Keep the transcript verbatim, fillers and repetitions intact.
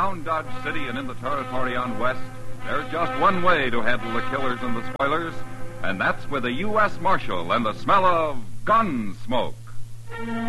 around Dodge City and in the territory on West, there's just one way to handle the killers and the spoilers, and that's with a U S Marshal and the smell of gun smoke.